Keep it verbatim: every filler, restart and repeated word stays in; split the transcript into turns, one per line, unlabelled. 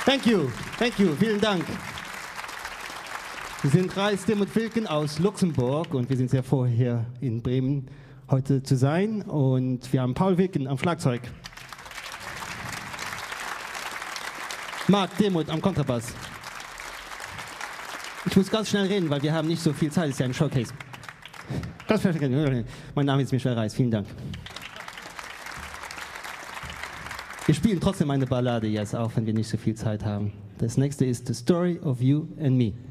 Thank you, thank you, vielen Dank. Wir sind Reis, Tim und Wilken aus Luxemburg und wir sind sehr froh, hier in Bremen heute zu sein. Und wir haben Paul Wilken am Schlagzeug, Marc Demuth am Kontrabass. Ich muss ganz schnell reden, weil wir haben nicht so viel Zeit, es ist ja ein Showcase. Ganz schnell. Mein Name ist Michel Reis, vielen Dank. Wir spielen trotzdem eine Ballade jetzt, auch wenn wir nicht so viel Zeit haben. Das nächste ist The Story of You and Me.